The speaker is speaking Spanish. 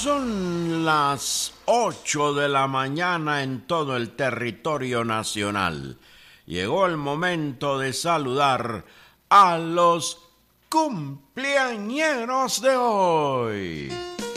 Son las 8 de la mañana en todo el territorio nacional. Llegó el momento de saludar a los cumpleañeros de hoy.